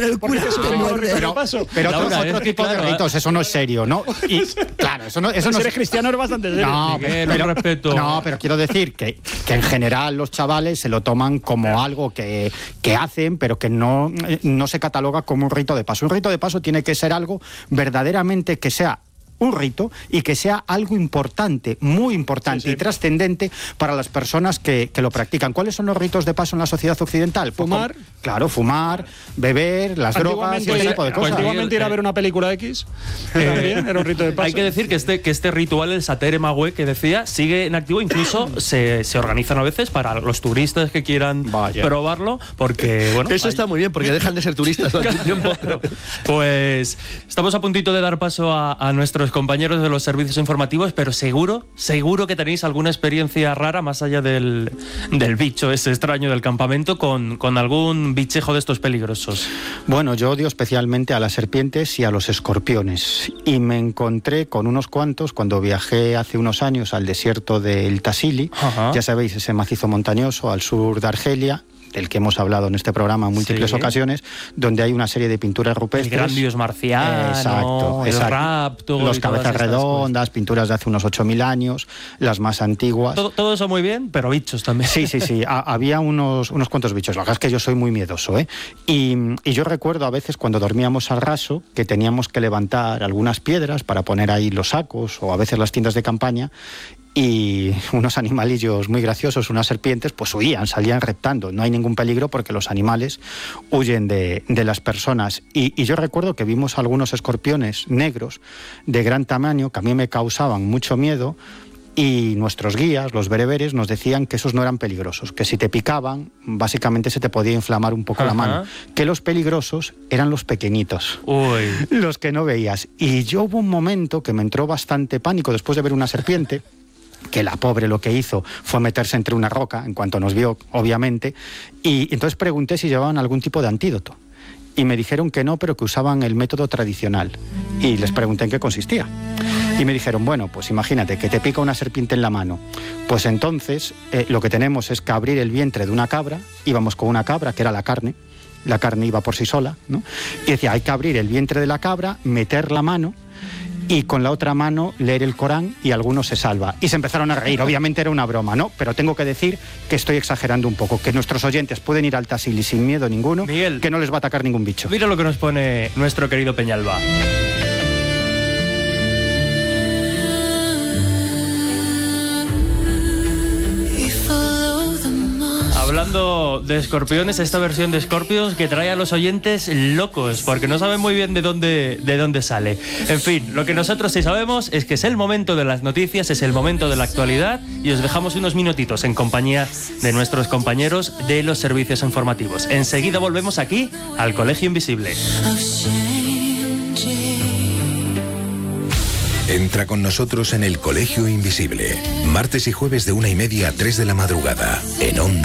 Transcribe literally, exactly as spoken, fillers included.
el cura te muerde. Pero, pero otro, Laura, otro es que tipo claro, de ritos, eso no es serio, ¿no? Y claro, eso no, eso no si es... eres cristiano eres bastante serio. No, Miguel, pero, un respeto. no, pero quiero decir que, que en general los chavales se lo toman como algo que, que hacen, pero que no, no se cataloga como un rito de paso. Un rito de paso tiene que ser algo verdaderamente que sea un rito y que sea algo importante, muy importante sí, sí. y trascendente para las personas que, que lo practican. ¿Cuáles son los ritos de paso en la sociedad occidental? Fumar. Pues, claro, fumar, beber, las drogas y ese tipo de cosas. Antiguamente ir a ver una película X también era un rito de paso. Hay que decir que este, que este ritual, el Satere Magüe que decía, sigue en activo, incluso se, se organizan a veces para los turistas que quieran Vaya. probarlo, porque bueno... Eso hay... está muy bien, porque dejan de ser turistas todo el tiempo. Pues estamos a puntito de dar paso a, a nuestros compañeros de los servicios informativos, pero seguro, seguro que tenéis alguna experiencia rara más allá del, del bicho ese extraño del campamento con, con algún bichejo de estos peligrosos. Bueno, yo odio especialmente a las serpientes y a los escorpiones y me encontré con unos cuantos cuando viajé hace unos años al desierto del Tassili, Ajá. ya sabéis, ese macizo montañoso al sur de Argelia, del que hemos hablado en este programa en múltiples sí. ocasiones, donde hay una serie de pinturas rupestres. El gran dios marciano, exacto, el exacto. rapto, los cabezas redondas, cosas. Pinturas de hace unos ocho mil años, las más antiguas. Todo, todo eso muy bien, pero bichos también. Sí, sí, sí, a, había unos, unos cuantos bichos. La verdad es que yo soy muy miedoso, ¿eh? Y, y yo recuerdo a veces cuando dormíamos al raso que teníamos que levantar algunas piedras para poner ahí los sacos o a veces las tiendas de campaña, y unos animalillos muy graciosos, unas serpientes, pues huían, salían reptando. No hay ningún peligro porque los animales huyen de, de las personas. Y, y yo recuerdo que vimos algunos escorpiones negros de gran tamaño que a mí me causaban mucho miedo, y nuestros guías, los bereberes, nos decían que esos no eran peligrosos, que si te picaban, básicamente se te podía inflamar un poco Ajá. la mano, que los peligrosos eran los pequeñitos, Uy. los que no veías. Y yo hubo un momento que me entró bastante pánico después de ver una serpiente, que la pobre lo que hizo fue meterse entre una roca, en cuanto nos vio, obviamente, y entonces pregunté si llevaban algún tipo de antídoto. Y me dijeron que no, pero que usaban el método tradicional. Y les pregunté en qué consistía. Y me dijeron, bueno, pues imagínate que te pica una serpiente en la mano. Pues entonces eh, lo que tenemos es que abrir el vientre de una cabra. Íbamos con una cabra, que era la carne. La carne iba por sí sola, ¿no? Y decía, hay que abrir el vientre de la cabra, meter la mano y con la otra mano leer el Corán y alguno se salva. Y se empezaron a reír. Obviamente era una broma, ¿no? Pero tengo que decir que estoy exagerando un poco, que nuestros oyentes pueden ir al Tassili sin miedo ninguno, Miguel, que no les va a atacar ningún bicho. Mira lo que nos pone nuestro querido Peñalba. Hablando de escorpiones, esta versión de Scorpions que trae a los oyentes locos, porque no saben muy bien de dónde, de dónde sale. En fin, lo que nosotros sí sabemos es que es el momento de las noticias, es el momento de la actualidad, y os dejamos unos minutitos en compañía de nuestros compañeros de los servicios informativos. Enseguida volvemos aquí al Colegio Invisible. Entra con nosotros en el Colegio Invisible, martes y jueves de una y media a tres de la madrugada, en Onda